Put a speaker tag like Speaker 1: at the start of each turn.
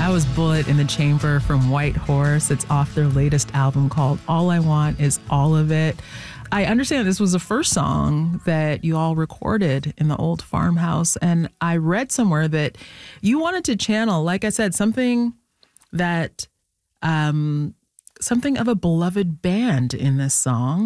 Speaker 1: That was Bullet in the Chamber from White Horse. It's off their latest album called All I Want Is All of It. I understand this was the first song that you all recorded in the old farmhouse. And I read somewhere that you wanted to channel, like I said, something that, something of a beloved band in this song.